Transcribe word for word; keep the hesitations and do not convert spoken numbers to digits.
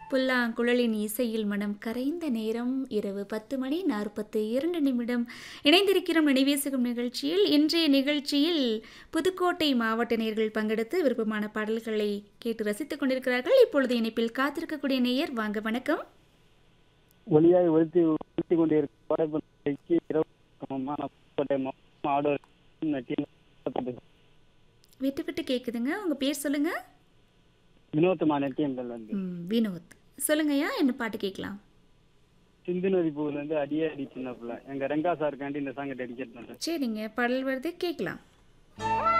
புல்லாங்குழலின் இசையில் மனம் கரைந்த நேரம் இரவு பத்து மணி நாற்பத்தி இரண்டு நிமிடம். இணைந்திருக்கிறோம் நினைவேசுகும் நிகழ்ச்சியில். இன்றைய நிகழ்ச்சியில் புதுக்கோட்டை மாவட்ட நேயர்கள் பங்கெடுத்து விருப்பமான பாடல்களை கேட்டு ரசித்துக் கொண்டிருக்கிறார்கள். இப்பொழுது இணைப்பில் காத்திருக்கக்கூடிய நேயர், வாங்க வணக்கம். ஒளியாய் ஒழித்து ஒழித்து கொண்டிருக்கும் விட்டு விட்டு கேக்குதுங்க. உங்க பேர் சொல்லுங்க. வினோத்மா நெட்டியம்பல் வந்து ம், வினோத் சொல்லுங்கய்யா, என்ன பாட்டு கேட்கலாம்? சிந்து நதி பூவில் வந்து அடியே அடி சின்ன பிள்ளை எங்க ரெங்கா சாருக்காண்டி இந்த சாங்கை டெடிகேட் பண்றேன். சரிங்க, பாடல் வருது, கேட்கலாம்.